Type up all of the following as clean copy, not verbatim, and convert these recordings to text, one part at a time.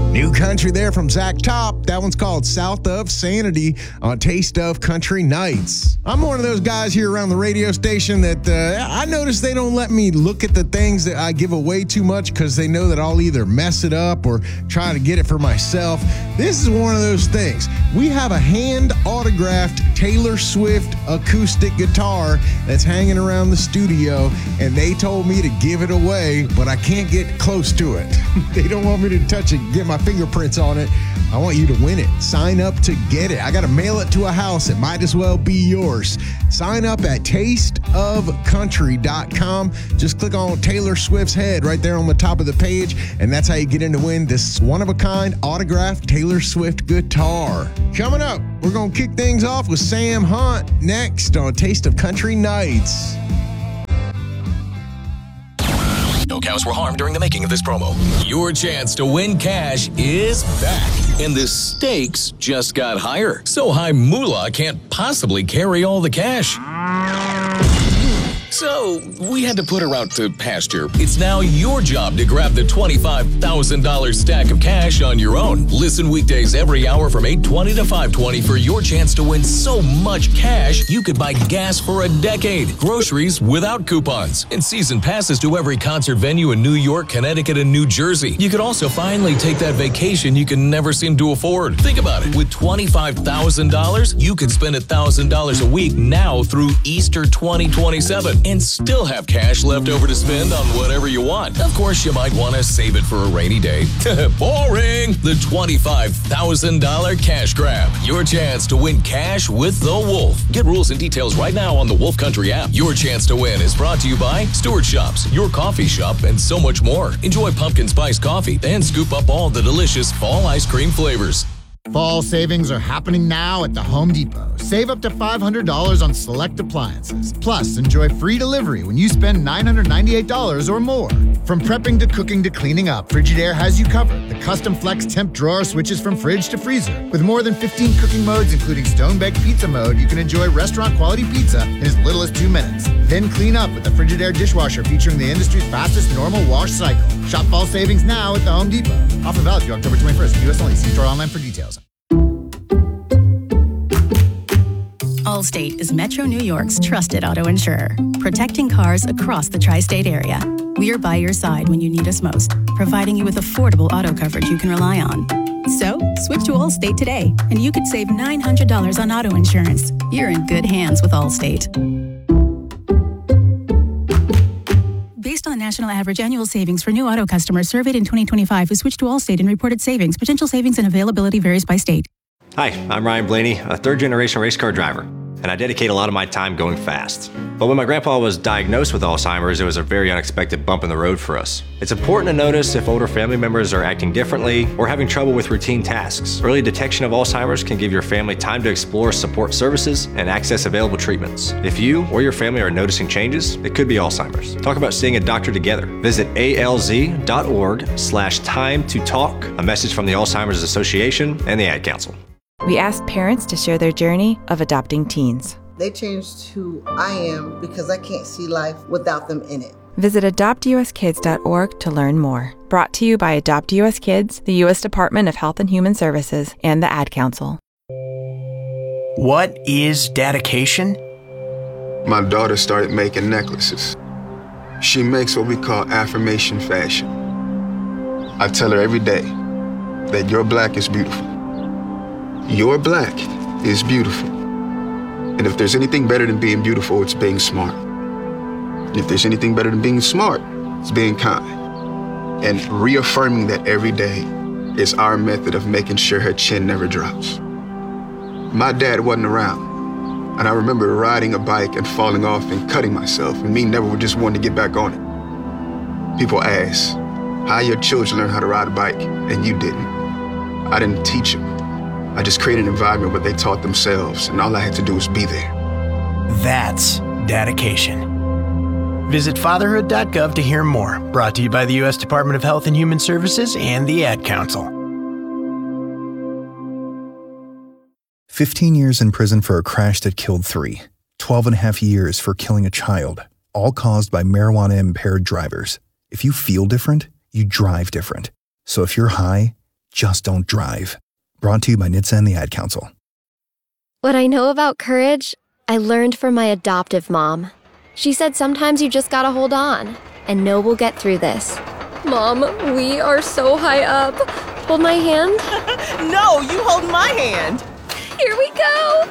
New country there from Zach Top. That one's called South of Sanity on Taste of Country Nights. I'm one of those guys here around the radio station that I notice they don't let me look at the things that I give away too much because they know that I'll either mess it up or try to get it for myself. This is one of those things. We have a hand-autographed Taylor Swift acoustic guitar that's hanging around the studio, and they told me to give it away, but I can't get close to it. They don't want me to touch it, get my fingerprints on it. I want you to win it. Sign up to get it. I got to mail it to a house. It might as well be yours. Sign up at tasteofcountry.com. Just click on Taylor Swift's head right there on the top of the page, and that's how you get in to win this one-of-a-kind autographed Taylor Swift guitar. Coming up, we're going to kick things off with Sam Hunt next on Taste of Country Nights. No cows were harmed during the making of this promo. Your chance to win cash is back, and the stakes just got higher. So high moolah can't possibly carry all the cash. So we had to put her out to pasture. It's now your job to grab the $25,000 stack of cash on your own. Listen weekdays every hour from 8:20 to 5:20 for your chance to win so much cash you could buy gas for a decade, groceries without coupons, and season passes to every concert venue in New York, Connecticut, and New Jersey. You could also finally take that vacation you can never seem to afford. Think about it. With $25,000, you could spend $1,000 a week now through Easter 2027. And still have cash left over to spend on whatever you want. Of course, you might want to save it for a rainy day. Boring! The $25,000 cash grab. Your chance to win cash with The Wolf. Get rules and details right now on the Wolf Country app. Your chance to win is brought to you by Stewart Shops, your coffee shop, and so much more. Enjoy pumpkin spice coffee and scoop up all the delicious fall ice cream flavors. Fall savings are happening now at the Home Depot. Save up to $500 on select appliances. Plus, enjoy free delivery when you spend $998 or more. From prepping to cooking to cleaning up, Frigidaire has you covered. The custom flex temp drawer switches from fridge to freezer. With more than 15 cooking modes, including stone-baked pizza mode, you can enjoy restaurant-quality pizza in as little as 2 minutes. Then clean up with the Frigidaire dishwasher featuring the industry's fastest normal wash cycle. Shop fall savings now at the Home Depot. Offer valid through October 21st. U.S. only. See store online for details. Allstate is Metro New York's trusted auto insurer, protecting cars across the tri-state area. We are by your side when you need us most, providing you with affordable auto coverage you can rely on. So, switch to Allstate today, and you could save $900 on auto insurance. You're in good hands with Allstate. Based on the national average annual savings for new auto customers surveyed in 2025 who switched to Allstate and reported savings, potential savings and availability varies by state. Hi, I'm Ryan Blaney, a third-generation race car driver, and I dedicate a lot of my time going fast. But when my grandpa was diagnosed with Alzheimer's, it was a very unexpected bump in the road for us. It's important to notice if older family members are acting differently or having trouble with routine tasks. Early detection of Alzheimer's can give your family time to explore support services and access available treatments. If you or your family are noticing changes, it could be Alzheimer's. Talk about seeing a doctor together. Visit alz.org/time to talk. A message from the Alzheimer's Association and the Ad Council. We asked parents to share their journey of adopting teens. They changed who I am because I can't see life without them in it. Visit adoptuskids.org to learn more. Brought to you by Adopt US Kids, the U.S. Department of Health and Human Services, and the Ad Council. What is dedication? My daughter started making necklaces. She makes what we call affirmation fashion. I tell her every day that your black is beautiful. Your black is beautiful. And if there's anything better than being beautiful, it's being smart. And if there's anything better than being smart, it's being kind. And reaffirming that every day is our method of making sure her chin never drops. My dad wasn't around. And I remember riding a bike and falling off and cutting myself, and me never just wanting to get back on it. People ask, how your children learn how to ride a bike, and you didn't. I didn't teach them. I just created an environment where they taught themselves, and all I had to do was be there. That's dedication. Visit fatherhood.gov to hear more. Brought to you by the U.S. Department of Health and Human Services and the Ad Council. 15 years in prison for a crash that killed 3. 12 and a half years for killing a child, all caused by marijuana-impaired drivers. If you feel different, you drive different. So if you're high, Just don't drive. Brought to you by NHTSA and the Ad Council. What I know about courage, I learned from my adoptive mom. She said sometimes you just gotta hold on and know we'll get through this. Mom, we are so high up. Hold my hand. No, you hold my hand. Here we go.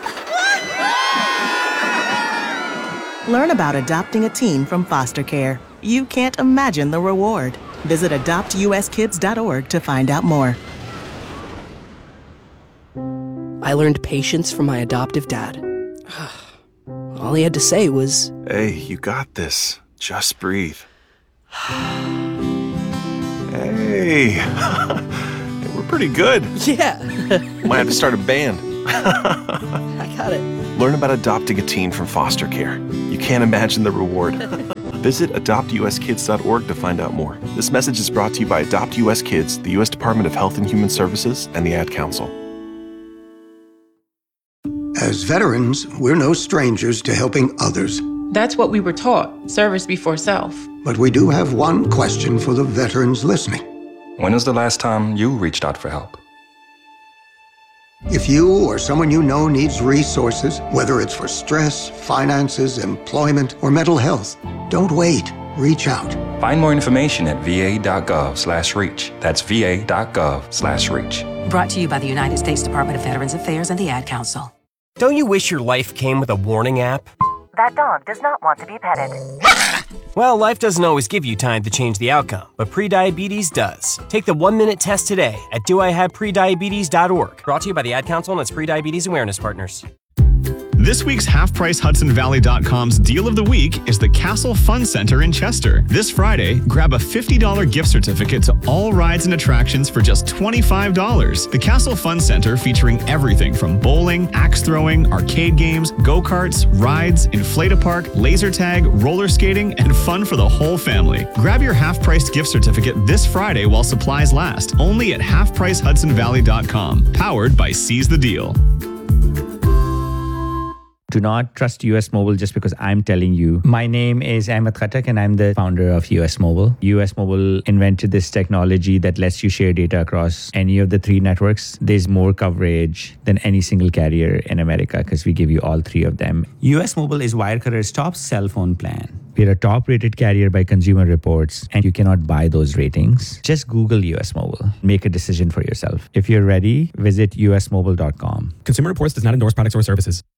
Learn about adopting a teen from foster care. You can't imagine the reward. Visit adoptuskids.org to find out more. I learned patience from my adoptive dad. All he had to say was, "Hey, you got this. Just breathe." Hey, we're pretty good. Yeah. Might have to start a band. I got it. Learn about adopting a teen from foster care. You can't imagine the reward. Visit adoptuskids.org to find out more. This message is brought to you by Adopt US Kids, the U.S. Department of Health and Human Services, and the Ad Council. As veterans, we're no strangers to helping others. That's what we were taught, service before self. But we do have one question for the veterans listening. When was the last time you reached out for help? If you or someone you know needs resources, whether it's for stress, finances, employment, or mental health, don't wait. Reach out. Find more information at va.gov/reach. That's va.gov/reach. Brought to you by the United States Department of Veterans Affairs and the Ad Council. Don't you wish your life came with a warning app? That dog does not want to be petted. Well, life doesn't always give you time to change the outcome, but prediabetes does. Take the 1-minute test today at doihaveprediabetes.org. Brought to you by the Ad Council and its Prediabetes Awareness Partners. This week's HalfPriceHudsonValley.com's Deal of the Week is the Castle Fun Center in Chester. This Friday, grab a $50 gift certificate to all rides and attractions for just $25. The Castle Fun Center featuring everything from bowling, axe throwing, arcade games, go-karts, rides, inflate-a-park, laser tag, roller skating, and fun for the whole family. Grab your half-priced gift certificate this Friday while supplies last, only at HalfPriceHudsonValley.com. Powered by Seize the Deal. Do not trust US Mobile just because I'm telling you. My name is Ahmed Khattak and I'm the founder of US Mobile. US Mobile invented this technology that lets you share data across any of the 3 networks. There's more coverage than any single carrier in America because we give you all 3 of them. US Mobile is Wirecutter's top cell phone plan. We're a top-rated carrier by Consumer Reports, and you cannot buy those ratings. Just Google US Mobile. Make a decision for yourself. If you're ready, visit usmobile.com. Consumer Reports does not endorse products or services.